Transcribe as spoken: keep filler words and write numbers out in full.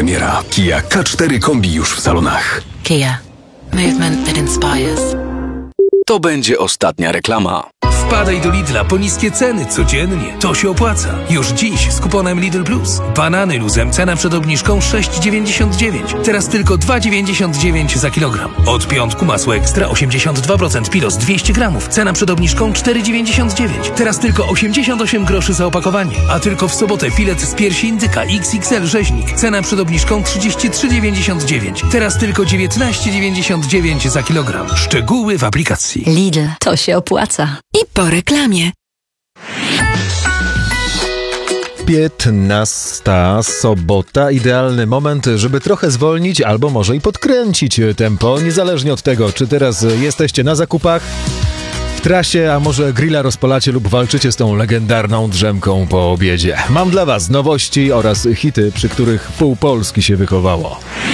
premiera. Kia K cztery Kombi już w salonach. Kia. Movement that inspires. To będzie ostatnia reklama. Wpadaj do Lidla po niskie ceny codziennie. To się opłaca. Już dziś z kuponem Lidl Plus. Banany luzem cena przed obniżką sześć dziewięćdziesiąt dziewięć. Teraz tylko dwa dziewięćdziesiąt dziewięć za kilogram. Od piątku masło ekstra osiemdziesiąt dwa procent Pilos dwieście gramów. Cena przed obniżką cztery dziewięćdziesiąt dziewięć. Teraz tylko osiemdziesiąt osiem groszy za opakowanie. A tylko w sobotę filet z piersi indyka X X L rzeźnik. Cena przed obniżką trzydzieści trzy dziewięćdziesiąt dziewięć. Teraz tylko dziewiętnaście dziewięćdziesiąt dziewięć za kilogram. Szczegóły w aplikacji. Lidl. To się opłaca. I po reklamie. piętnasta sobota. Idealny moment, żeby trochę zwolnić albo może i podkręcić tempo, niezależnie od tego, czy teraz jesteście na zakupach, w trasie, a może grilla rozpalacie lub walczycie z tą legendarną drzemką po obiedzie. Mam dla was nowości oraz hity, przy których pół Polski się wychowało.